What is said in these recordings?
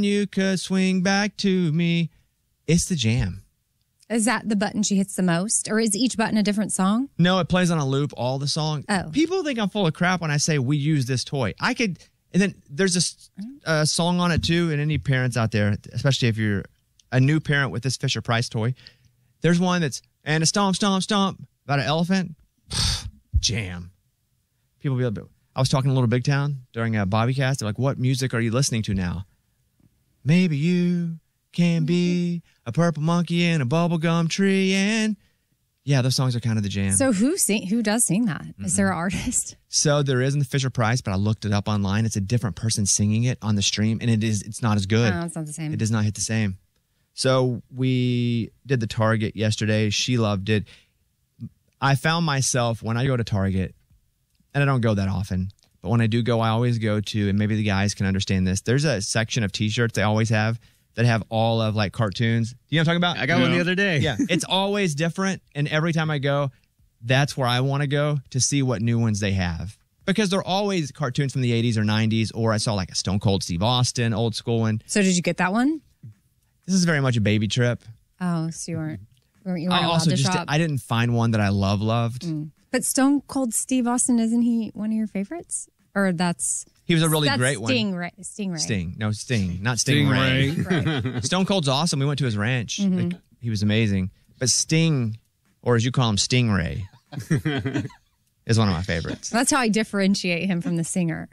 you could swing back to me. It's the jam. Is that the button she hits the most? Or is each button a different song? No, it plays on a loop all the song. Oh. People think I'm full of crap when I say we use this toy. And then there's a song on it too, and any parents out there, especially if you're a new parent with this Fisher-Price toy, there's one that's, and a stomp, stomp, stomp, about an elephant. Jam. People be like, I was talking to Little Big Town during a Bobbycast. They're like, what music are you listening to now? Maybe you can be a purple monkey in a bubblegum tree. And yeah, those songs are kind of the jam. So who does sing that? Is there an artist? So there is in the Fisher-Price, but I looked it up online. It's a different person singing it on the stream, and it's not as good. Oh, it's not the same. It does not hit the same. So we did the Target yesterday. She loved it. I found myself when I go to Target, and I don't go that often, but when I do go, I always go to, and maybe the guys can understand this, there's a section of T-shirts they always have that have all of like cartoons. You know what I'm talking about? I got one the other day. Yeah. It's always different. And every time I go, that's where I want to go to see what new ones they have. Because they're always cartoons from the 80s or 90s, or I saw like a Stone Cold Steve Austin, old school one. So did you get that one? This is very much a baby trip. Oh, so you weren't allowed to shop? I didn't find one that I loved. But Stone Cold Steve Austin, isn't he one of your favorites? Or he was a really great one. Stingray. Sting. No, Sting. Not Stingray. Right. Stone Cold's awesome. We went to his ranch. Mm-hmm. Like, he was amazing. But Sting, or as you call him, Stingray, is one of my favorites. That's how I differentiate him from the singer.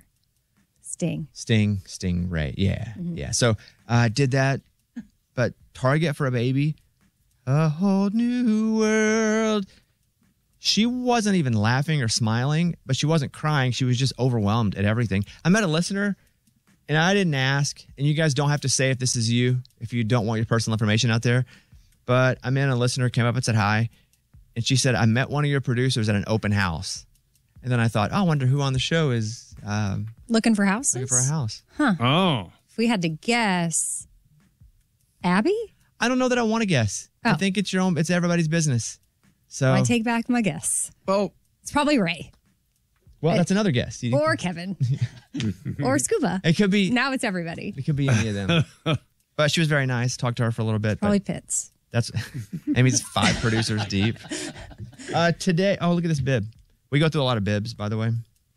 Stingray. Yeah. Mm-hmm. Yeah. So I did that. But Target for a baby, a whole new world. She wasn't even laughing or smiling, but she wasn't crying. She was just overwhelmed at everything. I met a listener, and I didn't ask, and you guys don't have to say if this is you, if you don't want your personal information out there. But I met a listener, came up and said hi, and she said, I met one of your producers at an open house. And then I thought, I wonder who on the show is looking for houses? Looking for a house. Huh. Oh. If we had to guess, Abby? I don't know that I want to guess. I think it's your own. It's everybody's business. So I take back my guess. Well, it's probably Ray. Well, that's another guess. Or Kevin. Or Scuba. It could be. Now it's everybody. It could be any of them. But she was very nice. Talked to her for a little bit. Probably Pitts. That's Amy's 5 producers deep. Today, look at this bib. We go through a lot of bibs, by the way.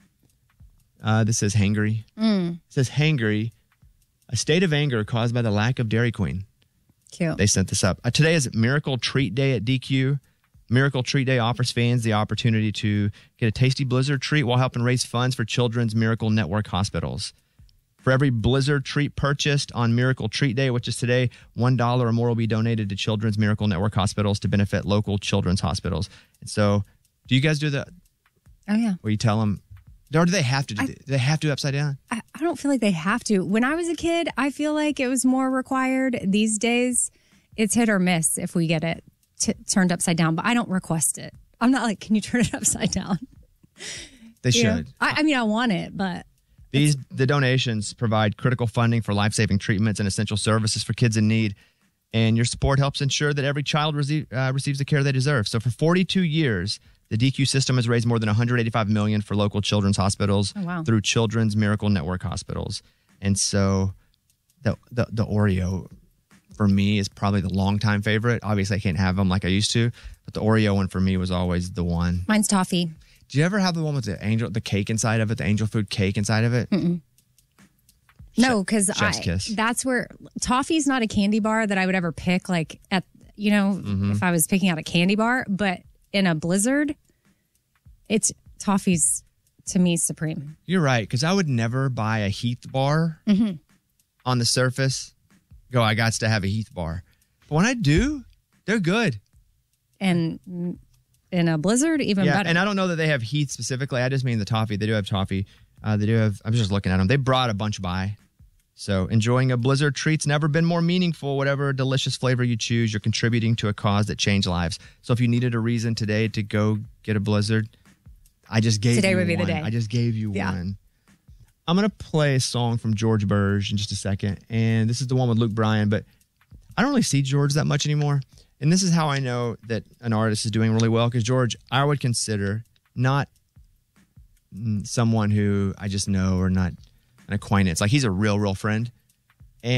This says hangry. It says hangry, a state of anger caused by the lack of Dairy Queen. Cute. They sent this up. Today is Miracle Treat Day at DQ. Miracle Treat Day offers fans the opportunity to get a tasty Blizzard treat while helping raise funds for Children's Miracle Network hospitals. For every Blizzard treat purchased on Miracle Treat Day, which is today, $1 or more will be donated to Children's Miracle Network hospitals to benefit local children's hospitals. And so, do you guys do that? Oh, yeah. Where you tell them, or do they have to? Do they have to upside down? I don't feel like they have to. When I was a kid, I feel like it was more required. These days, it's hit or miss if we get it turned upside down, but I don't request it. I'm not like, can you turn it upside down? They should. I mean, I want it, but... The donations provide critical funding for life-saving treatments and essential services for kids in need. And your support helps ensure that every child receives the care they deserve. So for 42 years, the DQ system has raised more than $185 million for local children's hospitals through Children's Miracle Network hospitals. And so the Oreo, for me, is probably the longtime favorite. Obviously, I can't have them like I used to, but the Oreo one for me was always the one. Mine's toffee. Do you ever have the one with the cake inside of it, the angel food cake inside of it? Mm-mm. No, because kiss. That's where toffee's not a candy bar that I would ever pick. Like if I was picking out a candy bar, but in a Blizzard, it's toffee's to me supreme. You're right, because I would never buy a Heath bar on the surface. I got to have a Heath bar, but when I do, they're good. And in a Blizzard, even better. And I don't know that they have Heath specifically. I just mean the toffee. They do have toffee. They do have. I was just looking at them. They brought a bunch by. So enjoying a Blizzard treat's never been more meaningful. Whatever delicious flavor you choose, you're contributing to a cause that changed lives. So if you needed a reason today to go get a Blizzard, I just gave today you would be one. the day. I just gave you one. I'm going to play a song from George Burge in just a second. And this is the one with Luke Bryan, but I don't really see George that much anymore. And this is how I know that an artist is doing really well, because George, I would consider not someone who I just know or not an acquaintance. Like, he's a real friend.